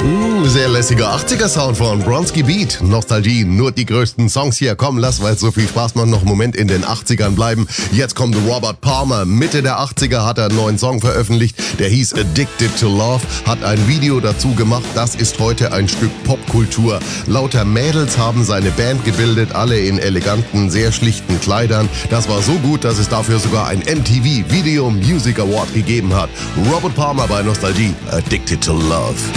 Sehr lässiger 80er-Sound von Bronski Beat. Nostalgie, nur die größten Songs hier. Komm, lass, weil es so viel Spaß macht, noch einen Moment in den 80ern bleiben. Jetzt kommt Robert Palmer. Mitte der 80er hat er einen neuen Song veröffentlicht. Der hieß Addicted to Love, hat ein Video dazu gemacht. Das ist heute ein Stück Popkultur. Lauter Mädels haben seine Band gebildet, alle in eleganten, sehr schlichten Kleidern. Das war so gut, dass es dafür sogar ein MTV Video Music Award gegeben hat. Robert Palmer bei Nostalgie, Addicted to Love.